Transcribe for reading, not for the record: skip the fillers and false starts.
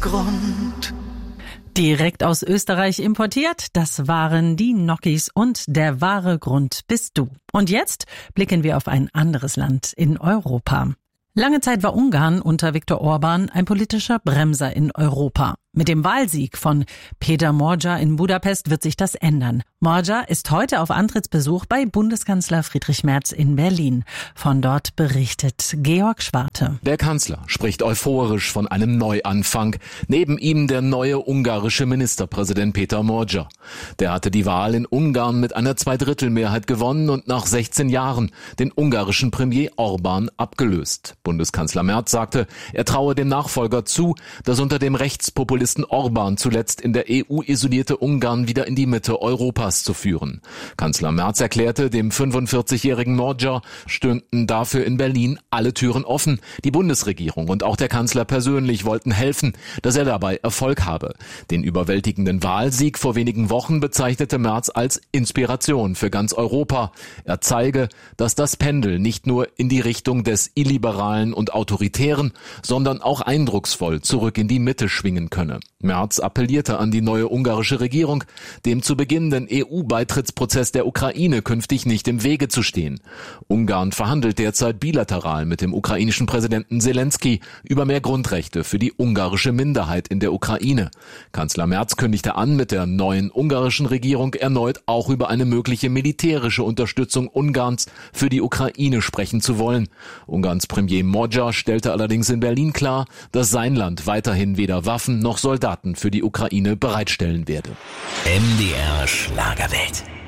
Grund. Direkt aus Österreich importiert, das waren die Gnocchis und der wahre Grund bist du. Und jetzt blicken wir auf ein anderes Land in Europa. Lange Zeit war Ungarn unter Viktor Orbán ein politischer Bremser in Europa. Mit dem Wahlsieg von Péter Magyar in Budapest wird sich das ändern. Magyar ist heute auf Antrittsbesuch bei Bundeskanzler Friedrich Merz in Berlin. Von dort berichtet Georg Schwarte. Der Kanzler spricht euphorisch von einem Neuanfang. Neben ihm der neue ungarische Ministerpräsident Péter Magyar. Der hatte die Wahl in Ungarn mit einer Zweidrittelmehrheit gewonnen und nach 16 Jahren den ungarischen Premier Orbán abgelöst. Bundeskanzler Merz sagte, er traue dem Nachfolger zu, dass unter dem Rechtspopulisten Orbán zuletzt in der EU isolierte Ungarn wieder in die Mitte Europas zu führen. Kanzler Merz erklärte, dem 45-jährigen Magyar stünden dafür in Berlin alle Türen offen. Die Bundesregierung und auch der Kanzler persönlich wollten helfen, dass er dabei Erfolg habe. Den überwältigenden Wahlsieg vor wenigen Wochen bezeichnete Merz als Inspiration für ganz Europa. Er zeige, dass das Pendel nicht nur in die Richtung des Illiberalen und Autoritären, sondern auch eindrucksvoll zurück in die Mitte schwingen könne. Merz appellierte an die neue ungarische Regierung, dem zu beginnenden EU-Beitrittsprozess der Ukraine künftig nicht im Wege zu stehen. Ungarn verhandelt derzeit bilateral mit dem ukrainischen Präsidenten Selenskyj über mehr Grundrechte für die ungarische Minderheit in der Ukraine. Kanzler Merz kündigte an, mit der neuen ungarischen Regierung erneut auch über eine mögliche militärische Unterstützung Ungarns für die Ukraine sprechen zu wollen. Ungarns Premier Magyar stellte allerdings in Berlin klar, dass sein Land weiterhin weder Waffen noch Soldaten für die Ukraine bereitstellen werde. MDR Schlagerwelt.